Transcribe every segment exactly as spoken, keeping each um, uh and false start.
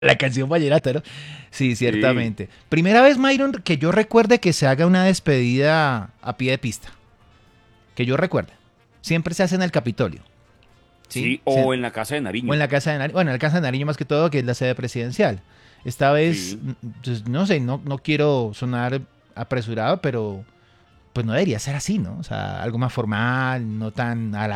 La canción vallenata, ¿no? Sí, Sí, ciertamente. Primera vez, Myron, que yo recuerde que se haga una despedida a pie de pista. Que yo recuerde. Siempre se hace en el Capitolio, ¿sí? sí, Se- o en la casa de o en Nariño. la Casa de Nariño. Bueno, en la Casa de Nariño más que todo, que es la sede presidencial. Esta vez, Sí. mm, pues, no sé, no, no quiero sonar apresurado, pero pues no debería ser así, ¿no? O sea, algo más formal, no tan a la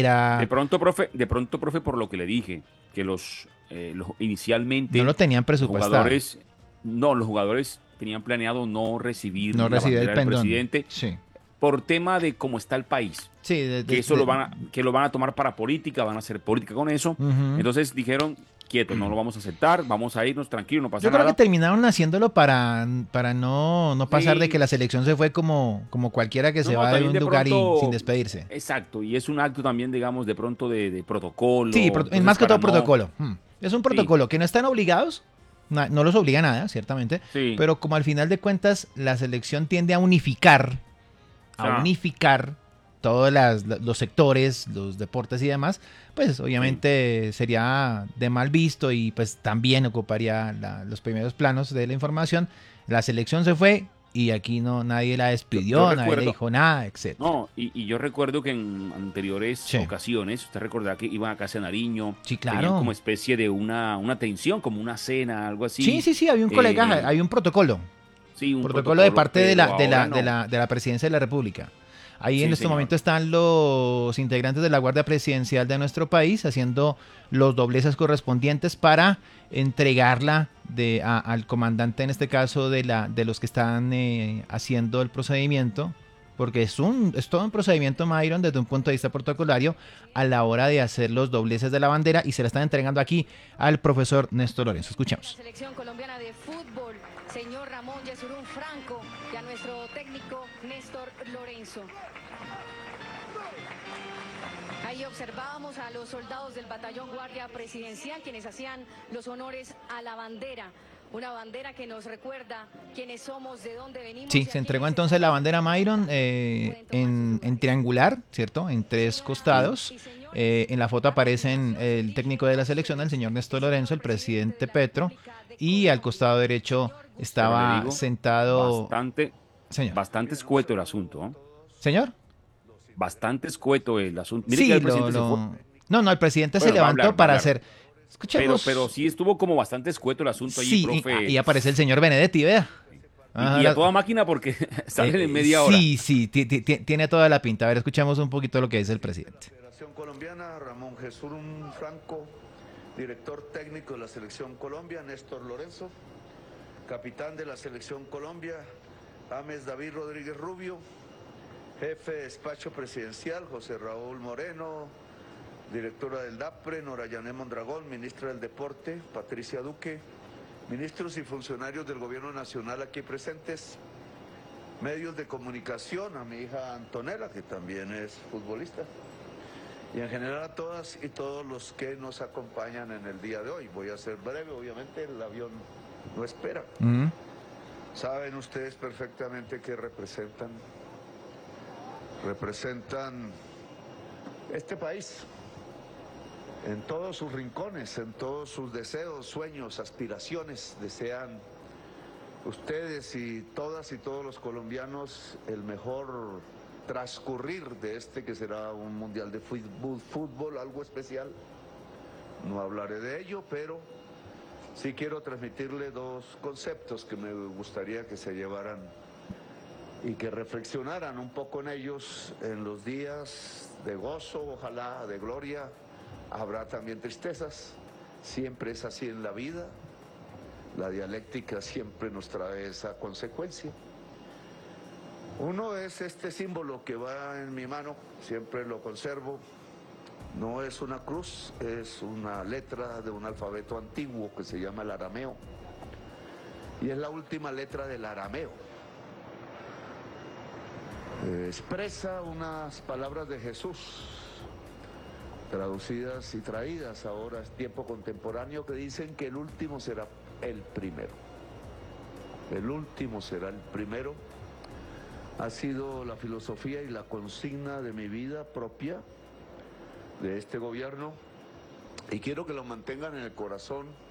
De carrera. pronto, profe, de pronto, profe, por lo que le dije, que los, eh, los No lo inicialmente tenían los presupuestado. jugadores, no, los jugadores tenían planeado no recibir No la recibía el bandera del pendón. presidente Sí. por tema de cómo está el país, Sí, de, que de- eso de- lo van a, que lo van a tomar para política, van a hacer política con eso. ujú. Entonces dijeron, quieto, no lo vamos a aceptar, vamos a irnos tranquilos, no pasa Yo creo que nada. terminaron haciéndolo para, para no, no pasar de que Sí, la selección se fue como, como cualquiera que no, se no, va de también un de lugar y sin pronto, despedirse. exacto, y es un acto también, digamos, de pronto de, de Sí, protocolo, pro- en entonces más que para todo no, protocolo. Hmm. Es un sí, protocolo que no están obligados, na- no los obliga a nada, ciertamente, sí, pero como al final de cuentas la selección tiende a unificar, o a sea, unificar todos las- los sectores, los deportes y demás, pues sí. obviamente sería de mal visto y pues también ocuparía la- los primeros planos de la información. La selección se fue y aquí no nadie la Yo, yo despidió, nadie le recuerdo, dijo nada, etcétera. no, y, y yo recuerdo que en anteriores Sí, ocasiones, usted recordará que iban a casa de Nariño, sí, tenían como claro. especie de una, una atención, como una cena, algo Sí, así, sí, sí, había un colega, eh, hay un protocolo. sí, un Protocolo de protocolo, parte de pero la, de ahora la, de no. la, de la presidencia de la República. Ahí en Sí, este momento señor. están los integrantes de la Guardia Presidencial de nuestro país haciendo los dobleces correspondientes para entregarla de, a- al comandante, en este caso, de, la, de los que están eh, haciendo el procedimiento, porque es, un, es todo un procedimiento, Myron, desde un punto de vista protocolario, a la hora de hacer los dobleces de la bandera y se la están entregando aquí al profesor Néstor Lorenzo. La Escuchemos. selección colombiana de fútbol, señor Ramón Yesurún Franco, y a nuestro técnico Néstor Lorenzo. Ahí observábamos a los soldados del batallón Guardia Presidencial quienes hacían los honores a la bandera. Una bandera que nos recuerda quiénes somos, de dónde venimos Sí, y se a entregó quienes entonces la estamos bandera Myron apoyando. eh, Pueden tomar sus en, en lugares. triangular, ¿cierto? En tres Señoras Sí, costados. y señores, Eh, en la foto a aparecen continuación se el dirige técnico de la a selección, el ustedes señor Néstor el Lorenzo, señor el presidente de presidente la Petro, República de y al Colombia, costado derecho señor pero le estaba digo, sentado... bastante, Señor. bastante escueto el asunto, ¿no? ¿Señor? Bastante escueto el asunto. Mire que ya Sí, el lo, presidente se fue. lo... No, no, el presidente se Bueno, va a levantó hablar, va a para hablar. hacer... Pero, pero Escuchemos... sí estuvo como bastante escueto el asunto allí, Sí, y, ah, profe. y aparece el señor Benedetti, vea. Y, Ah, y a la- toda máquina porque salen en eh, media hora. sí, sí, ti- ti- ti- tiene toda la pinta. A ver, escuchamos un poquito lo que dice el presidente. Federación Colombiana, Ramón Jesús Franco, director técnico de la Selección Colombia, Néstor Lorenzo, capitán de la Selección Colombia, James David Rodríguez Rubio, jefe de despacho presidencial, José Raúl Moreno, directora del DAPRE, Nora Yané Mondragón, ministra del Deporte, Patricia Duque, ministros y funcionarios del Gobierno Nacional aquí presentes, medios de comunicación, a mi hija Antonella, que también es futbolista, y en general a todas y todos los que nos acompañan en el día de hoy. Voy a ser breve, obviamente el avión no espera. Mm. Saben ustedes perfectamente que representan, representan este país en todos sus rincones, en todos sus deseos, sueños, aspiraciones. Desean ustedes y todas y todos los colombianos el mejor transcurrir de este que será un mundial de fútbol, fútbol, algo especial. No hablaré de ello, pero sí quiero transmitirle dos conceptos que me gustaría que se llevaran y que reflexionaran un poco en ellos en los días de gozo, ojalá de gloria. Habrá también tristezas, siempre es así en la vida. La dialéctica siempre nos trae esa consecuencia. Uno es este símbolo que va en mi mano, siempre lo conservo. No es una cruz, es una letra de un alfabeto antiguo que se llama el arameo. Y es la última letra del arameo. Eh, expresa unas palabras de Jesús, traducidas y traídas ahora es tiempo contemporáneo, que dicen que el último será el primero. El último será el primero. Ha sido la filosofía y la consigna de mi vida propia, de este gobierno, y quiero que lo mantengan en el corazón